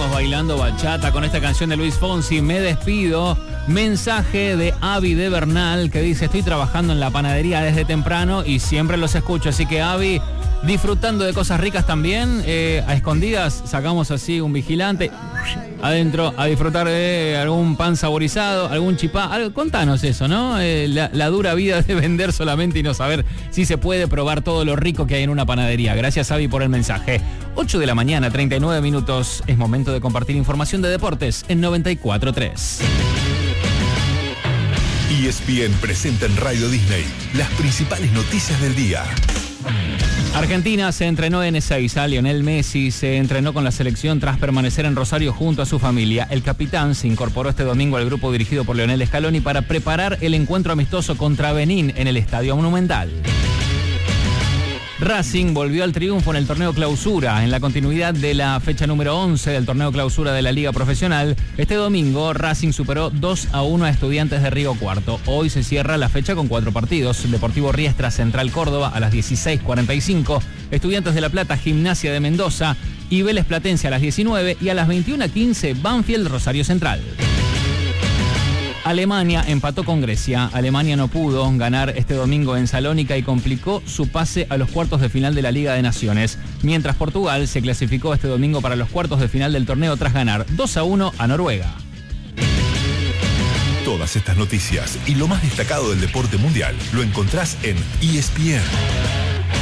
seguimos bailando bachata con esta canción de Luis Fonsi, Me Despido. Mensaje de Avi de Bernal que dice: estoy trabajando en la panadería desde temprano y siempre los escucho. Así que, Avi, disfrutando de cosas ricas también, a escondidas sacamos así un vigilante adentro a disfrutar de algún pan saborizado, algún chipá, algo. Contanos eso, ¿no? La dura vida de vender solamente y no saber si se puede probar todo lo rico que hay en una panadería. Gracias, Avi, por el mensaje. 8 de la mañana, 39 minutos. Es momento de compartir información de deportes en 94.3. ESPN presenta en Radio Disney las principales noticias del día. Argentina se entrenó en Ezeiza. Lionel Messi se entrenó con la selección tras permanecer en Rosario junto a su familia. El capitán se incorporó este domingo al grupo dirigido por Lionel Scaloni para preparar el encuentro amistoso contra Benín en el Estadio Monumental. Racing volvió al triunfo en el torneo Clausura. En la continuidad de la fecha número 11 del torneo Clausura de la Liga Profesional, este domingo Racing superó 2-1 a Estudiantes de Río Cuarto. Hoy se cierra la fecha con 4 partidos. Deportivo Riestra Central Córdoba a las 16:45, Estudiantes de La Plata Gimnasia de Mendoza y Vélez Platense a las 19 y a las 21:15 Banfield Rosario Central. Alemania empató con Grecia. Alemania no pudo ganar este domingo en Salónica y complicó su pase a los cuartos de final de la Liga de Naciones, mientras Portugal se clasificó este domingo para los cuartos de final del torneo tras ganar 2-1 a Noruega. Todas estas noticias y lo más destacado del deporte mundial lo encontrás en ESPN.